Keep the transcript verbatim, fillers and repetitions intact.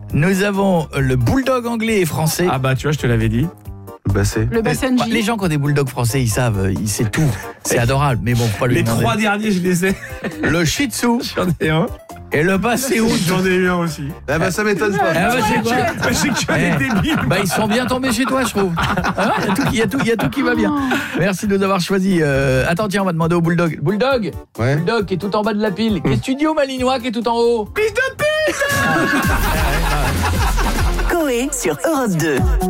Nous avons le bulldog anglais et français. Ah bah tu vois, je te l'avais dit. Le basset. Le Basenji. Les gens qui ont des bulldogs français, ils savent, ils savent tout. C'est adorable, mais bon, faut pas lui Les demander. trois derniers, je les ai. Le Shih Tzu J'en ai un. et le Basset Hound. J'en ai eu un aussi. Ah bah ça m'étonne pas. Ah bah, c'est quoi Bah, j'ai que Eh, des débiles. bah ils sont bien tombés chez toi, je trouve. Hein, Il y a tout, il y a tout, il y a tout qui va bien. Merci de nous avoir choisi. Euh, attends, tiens, on va demander au bulldog. Bulldog, Ouais. bulldog qui est tout en bas de la pile. Qu'est-ce que tu dis au malinois qui est tout en haut? Fils de pute. Coé sur Europe deux.